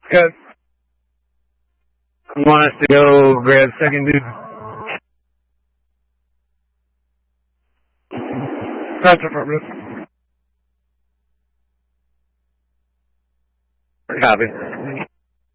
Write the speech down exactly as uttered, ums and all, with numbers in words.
Good. You want us to go grab second dude? That's affirmative. Copy.